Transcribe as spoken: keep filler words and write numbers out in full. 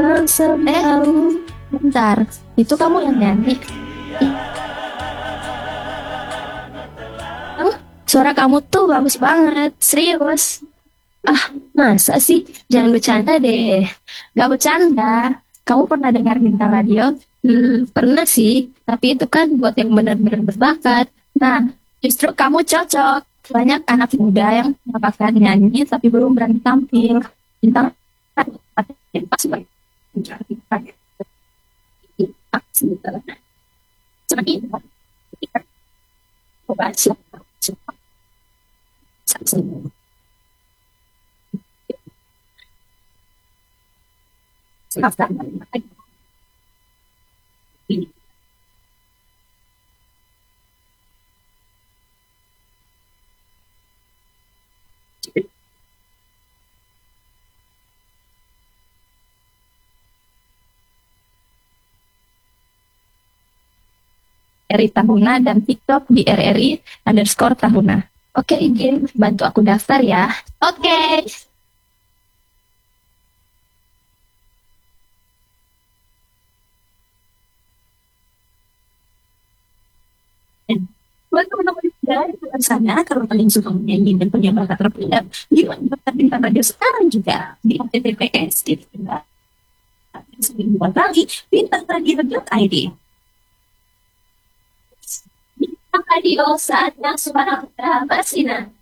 Eh, bentar. Itu kamu yang nyanyi. Ih, kamu- suara kamu tuh bagus banget. Serius. Ah, masa sih? Jangan bercanda deh. Gak bercanda. Kamu pernah dengar bintang radio? Hmm, pernah sih. Tapi itu kan buat yang benar-benar berbakat. Nah, justru kamu cocok. Banyak anak muda yang bakal nyanyi tapi belum berani tampil. Bintang pas banget. Seperti itu. Coba siapa? R I Tahuna dan TikTok di R R I underscore Tahuna. Oke, izin bantu aku daftar ya. Oke. Buat teman-teman dari luar sana, kalau kalian suka menyanyi dan punya bakat terpendam, yuk daftar bintang radio sekarang juga di H T T P S titik dua kali bintang radio dot I D. Bintang radio saatnya suara bersinar.